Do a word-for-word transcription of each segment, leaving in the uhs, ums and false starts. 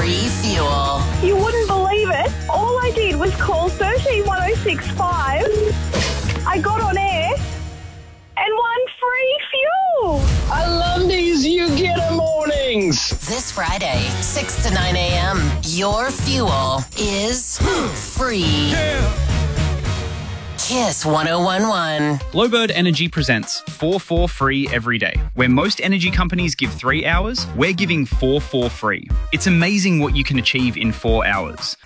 free fuel. You wouldn't believe it. All I did was call thirteen one oh six five. I got on air and won free fuel. I love these You Get a Mornings. This Friday, six to nine a.m., your fuel is free. Yeah. Kiss one oh one one. Glowbird Energy presents four four free every day. Where most energy companies give three hours, we're giving four four free. It's amazing what you can achieve in four hours.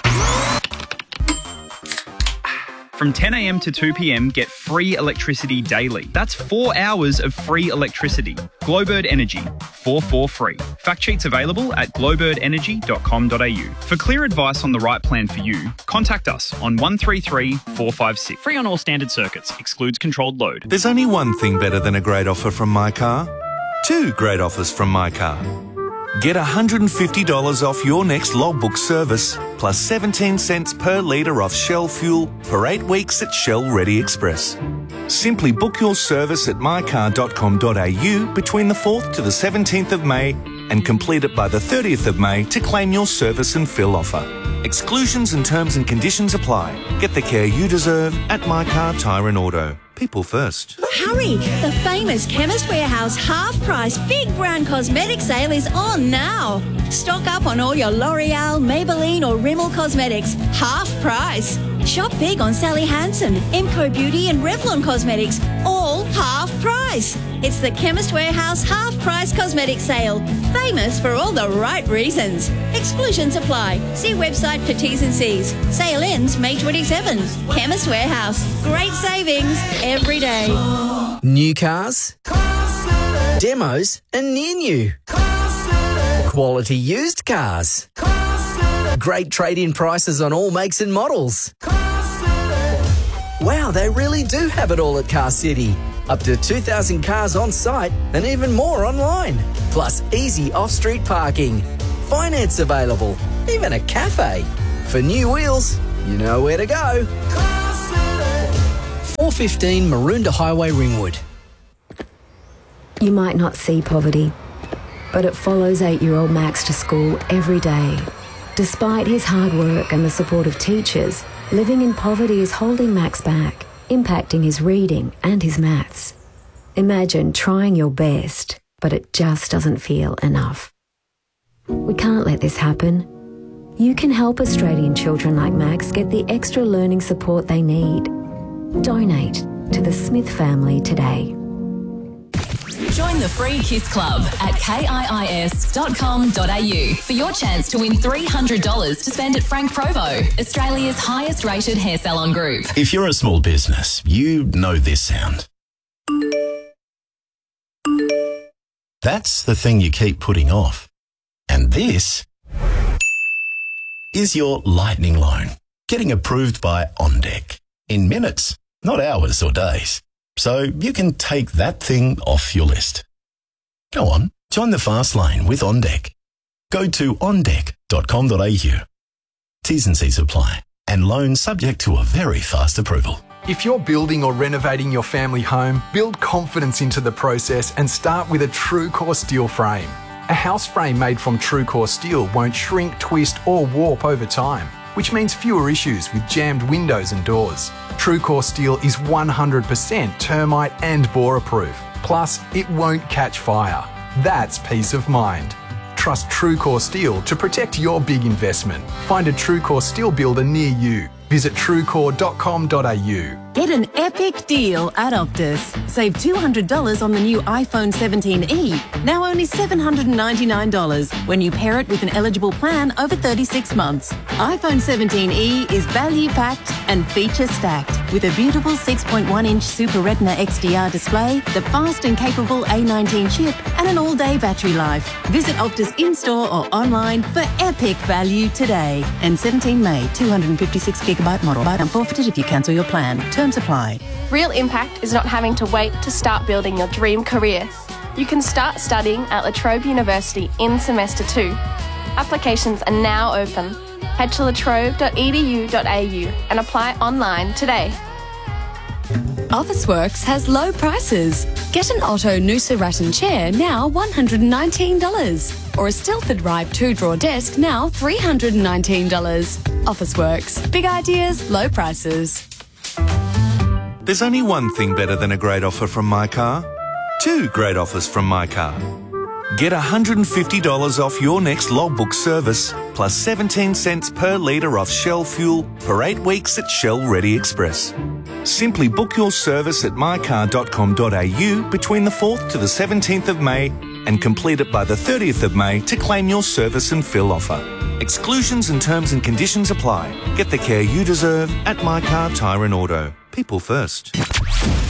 From ten a.m. to two p.m, get free electricity daily. That's four hours of free electricity. Glowbird Energy, four four free. Fact sheets available at glowbird energy dot com dot a u. For clear advice on the right plan for you, contact us on one three three, four five six. Free on all standard circuits. Excludes controlled load. There's only one thing better than a great offer from My Car. Two great offers from My Car. Get one hundred fifty dollars off your next logbook service, plus seventeen cents per litre off Shell fuel for eight weeks at Shell Ready Express. Simply book your service at my car dot com dot a u between the fourth to the seventeenth of May and complete it by the thirtieth of May to claim your service and fill offer. Exclusions and terms and conditions apply. Get the care you deserve at My Car Tyre and Auto. People first. Hurry! The famous Chemist Warehouse half-price Big Brown Cosmetic Sale is on now. Stock up on all your L'Oreal, Maybelline or Rimmel cosmetics. Half price. Shop big on Sally Hansen, Emco Beauty and Revlon Cosmetics. All half price. It's the Chemist Warehouse half-price cosmetic sale. Famous for all the right reasons. Exclusions apply. See website for T's and C's. Sale ends May twenty-seventh. Chemist Warehouse. Great savings every day. New cars, demos and near new. Quality used cars. Great trade-in prices on all makes and models. Wow, they really do have it all at Car City. Up to two thousand cars on site and even more online. Plus easy off-street parking. Finance available. Even a cafe. For new wheels, you know where to go. four fifteen Maroondah Highway, Ringwood. You might not see poverty, but it follows eight-year-old Max to school every day. Despite his hard work and the support of teachers, living in poverty is holding Max back, impacting his reading and his maths. Imagine trying your best, but it just doesn't feel enough. We can't let this happen. You can help Australian children like Max get the extra learning support they need. Donate to the Smith family today. Join the free Kiss Club at kiis dot com dot a u for your chance to win three hundred dollars to spend at Frank Provo, Australia's highest rated hair salon group. If you're a small business, you know this sound. That's the thing you keep putting off. And this is your lightning loan, getting approved by OnDeck in minutes, not hours or days. So you can take that thing off your list. Go on, join the fast lane with OnDeck. Go to on deck dot com dot a u. T's and C's apply, and loan subject to a very fast approval. If you're building or renovating your family home, build confidence into the process and start with a TrueCore steel frame. A house frame made from TrueCore steel won't shrink, twist or warp over time, which means fewer issues with jammed windows and doors. TrueCore steel is one hundred percent termite and bore proof. Plus, it won't catch fire. That's peace of mind. Trust TrueCore steel to protect your big investment. Find a TrueCore steel builder near you. Visit truecore dot com dot a u. Get an epic deal at Optus. Save two hundred dollars on the new iPhone seventeen e, now only seven hundred ninety-nine dollars when you pair it with an eligible plan over thirty-six months. iPhone seventeen e is value-packed and feature-stacked with a beautiful six point one inch Super Retina X D R display, the fast and capable A nineteen chip, and an all-day battery life. Visit Optus in-store or online for epic value today. And seventeen May, two hundred fifty-six gigabyte model. Buy and forfeited if you cancel your plan. Terms apply. Real impact is not having to wait to start building your dream career. You can start studying at La Trobe University in semester two. Applications are now open. Head to latrobe dot e d u dot a u and apply online today. Officeworks has low prices. Get an Otto Noosa rattan chair now one hundred nineteen dollars or a Stilford Ribe two-drawer desk now three hundred nineteen dollars. Officeworks. Big ideas, low prices. There's only one thing better than a great offer from My Car. Two great offers from My Car. Get one hundred fifty dollars off your next logbook service, plus seventeen cents per litre off Shell fuel for eight weeks at Shell Ready Express. Simply book your service at my car dot com dot a u between the fourth to the seventeenth of May and complete it by the thirtieth of May to claim your service and fill offer. Exclusions and terms and conditions apply. Get the care you deserve at My Car Tyre and Auto. People first.